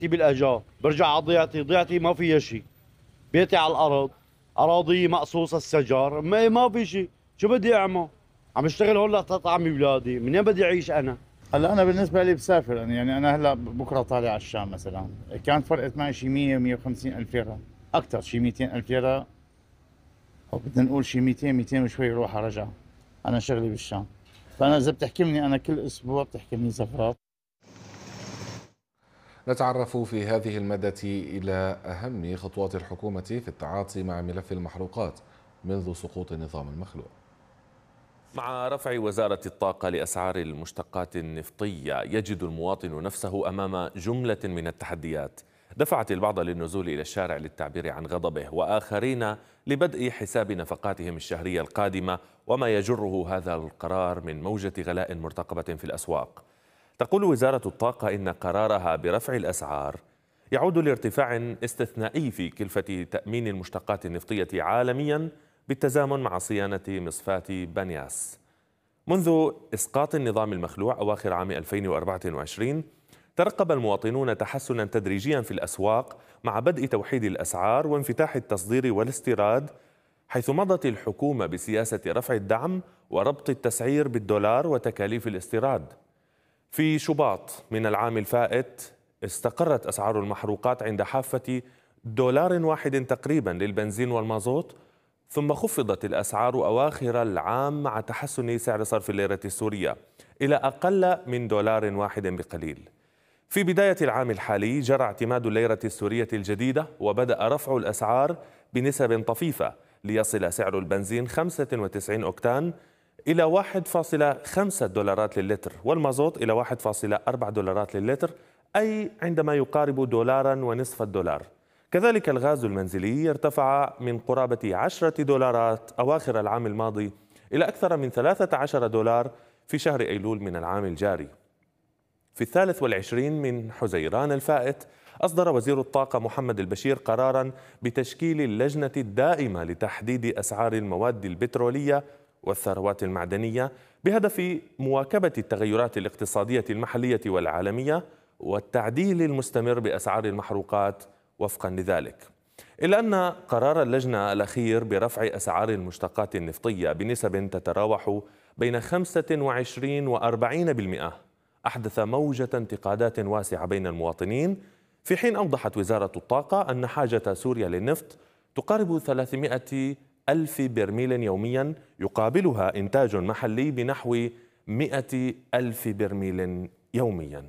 بالاجار برجع على ضيعتي ما فيها شيء. بيتي على الارض، اراضي مقصوصه الشجر، ما في شيء. شو بدي اعمل؟ عم اشتغل هون لتطعمي اولادي، منين بدي اعيش انا؟ هلا انا بالنسبه لي بسافر، يعني انا هلا بكره طالع على الشام مثلا. كانت فرقت معي شي 100 150 الف ليره، اكثر شي 200 الف ليره، او بدنا نقول شي 200 وشوي روح رجع. انا شغلي بالشام، فانا اذا بتحكمني انا كل اسبوع بتحكمني سفرات. نتعرف في هذه المادة إلى أهم خطوات الحكومة في التعاطي مع ملف المحروقات منذ سقوط النظام المخلوع. مع رفع وزارة الطاقة لأسعار المشتقات النفطية، يجد المواطن نفسه أمام جملة من التحديات دفعت البعض للنزول إلى الشارع للتعبير عن غضبه، وآخرين لبدء حساب نفقاتهم الشهرية القادمة، وما يجره هذا القرار من موجة غلاء مرتقبة في الأسواق. تقول وزارة الطاقة إن قرارها برفع الأسعار يعود لارتفاع استثنائي في كلفة تأمين المشتقات النفطية عالمياً بالتزامن مع صيانة مصفاة بنياس. منذ إسقاط النظام المخلوع أواخر عام 2024 ترقب المواطنون تحسنا تدريجيا في الأسواق مع بدء توحيد الأسعار وانفتاح التصدير والاستيراد، حيث مضت الحكومة بسياسة رفع الدعم وربط التسعير بالدولار وتكاليف الاستيراد. في شباط من العام الفائت استقرت أسعار المحروقات عند حافة دولار واحد تقريبا للبنزين والمازوت، ثم خفضت الأسعار أواخر العام مع تحسن سعر صرف الليرة السورية إلى أقل من دولار واحد بقليل. في بداية العام الحالي جرى اعتماد الليرة السورية الجديدة وبدأ رفع الأسعار بنسب طفيفة، ليصل سعر البنزين 95 أوكتان إلى 1.5 دولارات للتر، والمازوت إلى 1.4 دولارات للتر، أي عندما يقارب دولارا ونصف الدولار. كذلك الغاز المنزلي ارتفع من قرابة 10 دولارات أواخر العام الماضي إلى أكثر من 13 دولار في شهر أيلول من العام الجاري. في 23 من حزيران الفائت أصدر وزير الطاقة محمد البشير قراراً بتشكيل اللجنة الدائمة لتحديد أسعار المواد البترولية والثروات المعدنية بهدف مواكبة التغيرات الاقتصادية المحلية والعالمية والتعديل المستمر بأسعار المحروقات وفقاً لذلك. إلا أن قرار اللجنة الأخير برفع أسعار المشتقات النفطية بنسب تتراوح بين 25 و 40% أحدث موجة انتقادات واسعة بين المواطنين، في حين أوضحت وزارة الطاقة أن حاجة سوريا للنفط تقارب 300 ألف برميل يوميا، يقابلها إنتاج محلي بنحو 100 ألف برميل يوميا.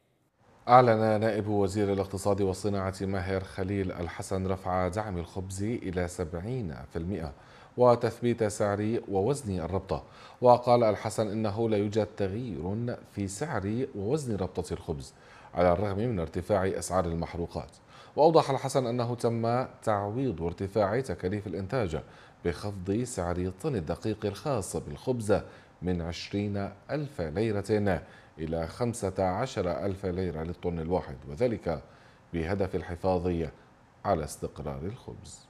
أعلن نائب وزير الاقتصاد والصناعة ماهر خليل الحسن رفع دعم الخبز إلى 70% وتثبيت سعر ووزن الربطة. وقال الحسن إنه لا يوجد تغيير في سعر ووزن ربطة الخبز على الرغم من ارتفاع أسعار المحروقات. وأوضح الحسن أنه تم تعويض ارتفاع تكاليف الإنتاج بخفض سعر طن الدقيق الخاص بالخبز من 20 ألف ليرة إلى 15 ألف ليرة للطن الواحد، وذلك بهدف الحفاظ على استقرار الخبز.